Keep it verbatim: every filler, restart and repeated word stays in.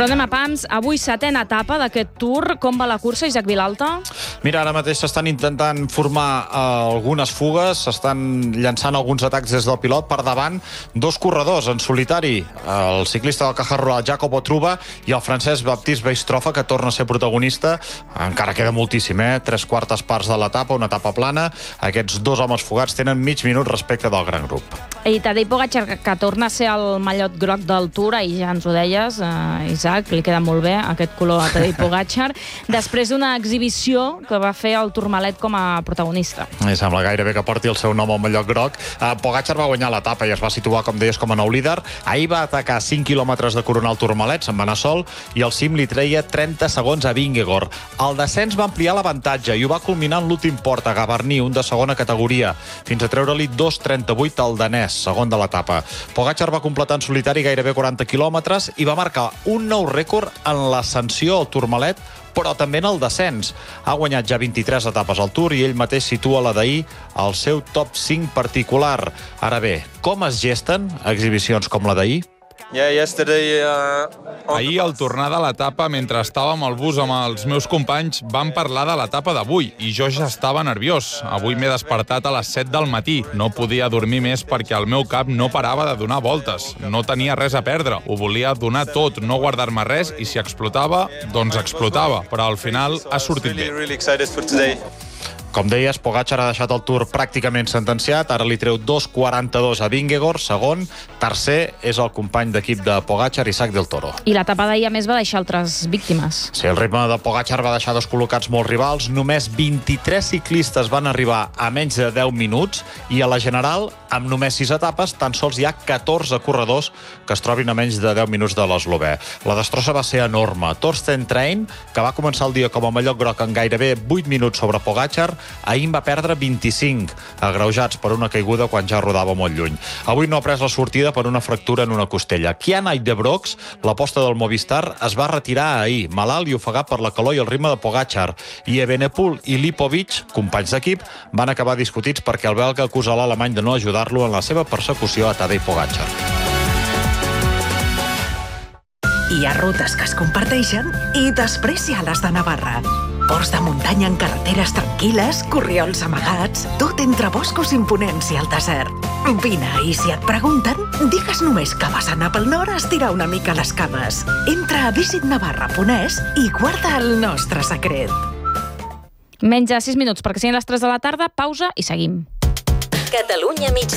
Però anem a pams. Avui setena etapa d'aquest Tour. Com va la cursa, Isaac Vilalta? Mira, ara mateix s'estan intentant formar uh, algunes fugues, s'estan llançant alguns atacs des del pilot. Per davant, dos corredors en solitari, el ciclista del Caja Rural, Jacopo Truba, i el francès Baptiste Weistrofa, que torna a ser protagonista. Encara queda moltíssim, eh? Tres quartes parts de l'etapa, una etapa plana. Aquests dos homes fugats tenen mig minut respecte del gran grup. I Tadej Pogačar, que torna a ser el mallot groc del Tour, i ja ens ho deies, eh, Isaac, li queda molt bé aquest color a Tadej Pogačar, després d'una exhibició que va fer el Tourmalet com a protagonista. I sembla gairebé que porti el seu nom al mallot groc. Uh, Pogačar va guanyar l'etapa i es va situar, com deies, com a nou líder. Ahir va atacar cinc quilòmetres de coronar el Tourmalet, se'n va anar sol, i el cim li treia trenta segons a Vingegaard. El descens va ampliar l'avantatge i ho va culminar en l'últim port, a Gavarní, un de segona categoria, fins a treure-li dos trenta-vuit al danès, segon de l'etapa. Pogačar va completar en solitari gairebé quaranta quilòmetres i va marcar un nou rècord en l'ascensió al Tourmalet, però també en el descens. Ha guanyat ja vint-i-tres etapes al Tour i ell mateix situa la d'ahir al seu top cinc particular. Ara bé, com es gesten exhibicions com la d'ahir? Yeah, yesterday, uh, Ahir, al tornar de l'etapa, mentre estàvem al bus amb els meus companys, vam parlar de l'etapa d'avui i jo ja estava nerviós. Avui m'he despertat a les set del matí. No podia dormir més perquè el meu cap no parava de donar voltes. No tenia res a perdre. Ho volia donar tot, no guardar-me res, i si explotava, doncs explotava. Però al final ha sortit bé. really, really excited for today. Com deies, Pogačar ha deixat el Tour pràcticament sentenciat, ara li treu dos quaranta-dos a Vingegaard, segon, tercer és el company d'equip de Pogačar, Isaac del Toro. I l'etapa d'ahir, a més, va deixar altres víctimes. Sí, el ritme de Pogačar va deixar descol·locats molts rivals, només vint-i-tres ciclistes van arribar a menys de deu minuts i a la general, amb només sis etapes, tan sols hi ha catorze corredors que es trobin a menys de deu minuts de l'eslovè. La destrossa va ser enorme. Torsten Trein, que va començar el dia com a mallot groc en gairebé vuit minuts sobre Pogačar, ahir en va perdre vint-i-cinc, agreujats per una caiguda quan ja rodava molt lluny. Avui no ha pres la sortida per una fractura en una costella. Kian Uijtdebroeks, l'aposta del Movistar, es va retirar ahir, malalt i ofegat per la calor i el ritme de Pogačar. I Evenepoel i Lipovic, companys d'equip, van acabar discutits perquè el belga acusa l'alemany de no ajudar-lo en la seva persecució a Tadej Pogačar. Hi ha rutes que es comparteixen i després hi ha les de Navarra. Ports de muntanya en carreteres tranquil·les, corriols amagats, tot entre boscos imponents i el desert. Vine, i si et pregunten, digues només que vas anar pel nord a estirar una mica les cames. Entra a visit navarra punt es i guarda el nostre secret. Menys de sis minuts perquè siguin les tres de la tarda, pausa i seguim. Catalunya mig